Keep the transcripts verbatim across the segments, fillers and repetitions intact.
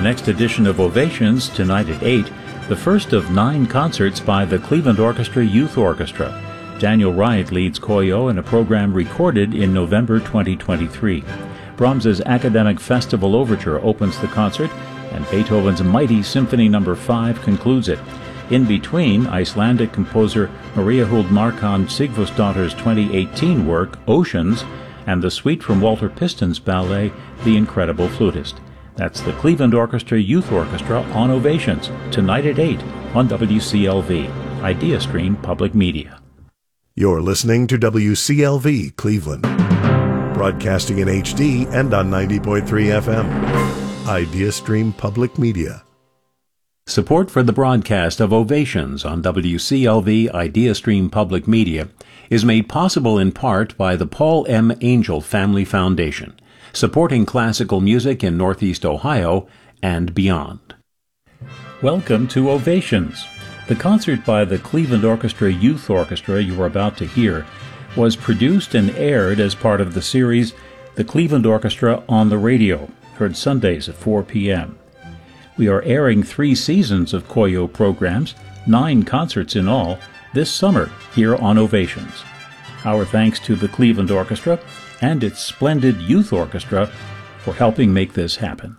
next edition of Ovations, tonight at eight, the first of nine concerts by the Cleveland Orchestra Youth Orchestra. Daniel Wright leads Koyo in a program recorded in November twenty twenty-three. Brahms's Academic Festival Overture opens the concert, and Beethoven's Mighty Symphony Number five concludes it. In between, Icelandic composer Maria Huld Markan Sigfúsdóttir's twenty eighteen work, Oceans, and the suite from Walter Piston's ballet, The Incredible Flutist. That's the Cleveland Orchestra Youth Orchestra on Ovations, tonight at eight on W C L V, Idea Stream Public Media. You're listening to W C L V Cleveland, broadcasting in H D and on ninety point three F M. Idea Stream Public Media. Support for the broadcast of Ovations on W C L V Idea Stream Public Media is made possible in part by the Paul M. Angel Family Foundation, supporting classical music in Northeast Ohio and beyond. Welcome to Ovations. The concert by the Cleveland Orchestra Youth Orchestra you are about to hear was produced and aired as part of the series The Cleveland Orchestra on the Radio, heard Sundays at four p.m. We are airing three seasons of Koyo programs, nine concerts in all, this summer here on Ovations. Our thanks to the Cleveland Orchestra and its splendid youth orchestra for helping make this happen.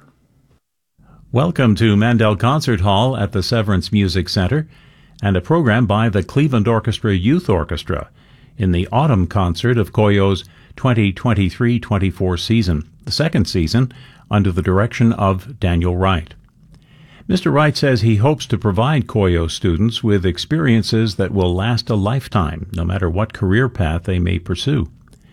Welcome to Mandel Concert Hall at the Severance Music Center and a program by the Cleveland Orchestra Youth Orchestra in the autumn concert of Koyo's twenty twenty-three twenty-four season, the second season under the direction of Daniel Wright. Mister Wright says he hopes to provide Koyo students with experiences that will last a lifetime, no matter what career path they may pursue.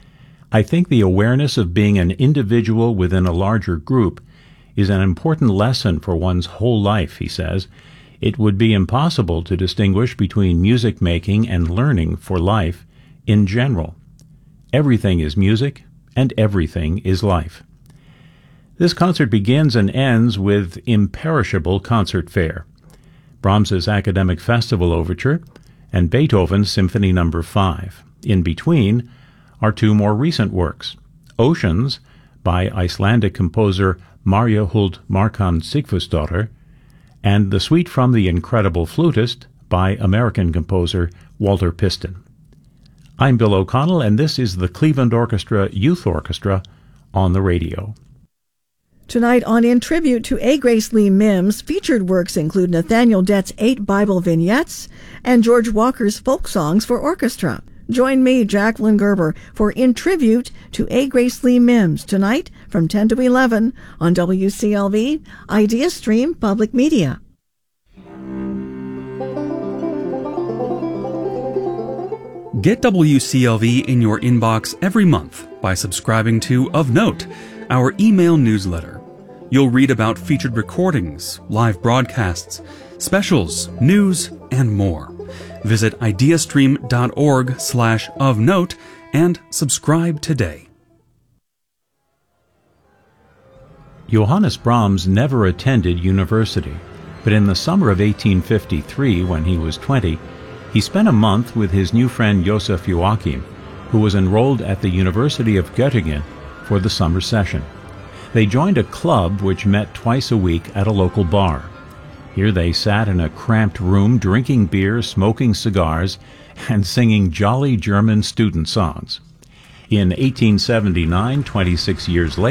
I think the awareness of being an individual within a larger group is an important lesson for one's whole life, he says. It would be impossible to distinguish between music making and learning for life in general. Everything is music, and everything is life. This concert begins and ends with imperishable concert fare, Brahms's Academic Festival Overture, and Beethoven's Symphony Number five. In between are two more recent works, Oceans by Icelandic composer Maria Huld Markan Sigfúsdóttir, and the suite from The Incredible Flutist by American composer Walter Piston. I'm Bill O'Connell, and this is the Cleveland Orchestra Youth Orchestra on the radio. Tonight on In Tribute to A. Grace Lee Mims, featured works include Nathaniel Dett's Eight Bible Vignettes and George Walker's Folk Songs for Orchestra. Join me, Jacqueline Gerber, for In Tribute to A. Grace Lee Mims tonight from ten to eleven on W C L V, Idea Stream Public Media. Get W C L V in your inbox every month by subscribing to Of Note, our email newsletter. You'll read about featured recordings, live broadcasts, specials, news, and more. Visit ideastream.org slash of note and subscribe today. Johannes Brahms never attended university, but in the summer of eighteen fifty-three, when he was twenty, he spent a month with his new friend Joseph Joachim, who was enrolled at the University of Göttingen for the summer session. They joined a club which met twice a week at a local bar. Here they sat in a cramped room, drinking beer, smoking cigars, and singing jolly German student songs. In eighteen seventy-nine, twenty-six years later,